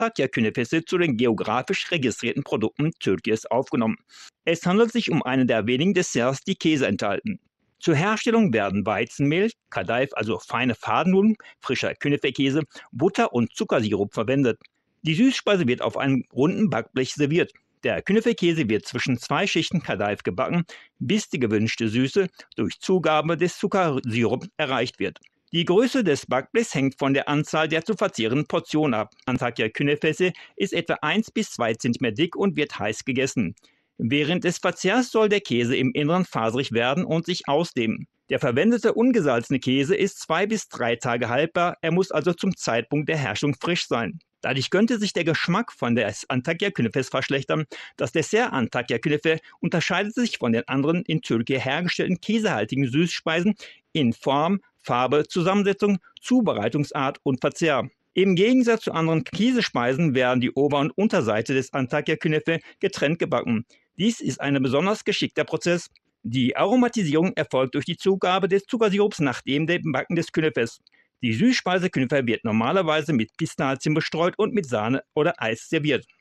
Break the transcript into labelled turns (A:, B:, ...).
A: Antakya-Künefesi zu den geografisch registrierten Produkten Türkiens aufgenommen. Es handelt sich um einen der wenigen Desserts, die Käse enthalten. Zur Herstellung werden Weizenmehl, Kadayif, also feine Fadennudeln, frischer Künefe-Käse, Butter und Zuckersirup verwendet. Die Süßspeise wird auf einem runden Backblech serviert. Der Künefe-Käse wird zwischen 2 Schichten Kadayif gebacken, bis die gewünschte Süße durch Zugabe des Zuckersirups erreicht wird. Die Größe des Backblechs hängt von der Anzahl der zu verzehrenden Portionen ab. Antakya Künefesi ist etwa 1 bis 2 cm dick und wird heiß gegessen. Während des Verzehrs soll der Käse im Inneren faserig werden und sich ausdehnen. Der verwendete ungesalzene Käse ist 2 bis 3 Tage haltbar, er muss also zum Zeitpunkt der Herstellung frisch sein. Dadurch könnte sich der Geschmack von der Antakya Künefes verschlechtern. Das Dessert Antakya Künefe unterscheidet sich von den anderen in Türkei hergestellten käsehaltigen Süßspeisen in Form, Farbe, Zusammensetzung, Zubereitungsart und Verzehr. Im Gegensatz zu anderen Käsespeisen werden die Ober- und Unterseite des Antakya Künefe getrennt gebacken. Dies ist ein besonders geschickter Prozess. Die Aromatisierung erfolgt durch die Zugabe des Zuckersirups nach dem Backen des Künefes. Die Süßspeise Künefe wird normalerweise mit Pistazien bestreut und mit Sahne oder Eis serviert.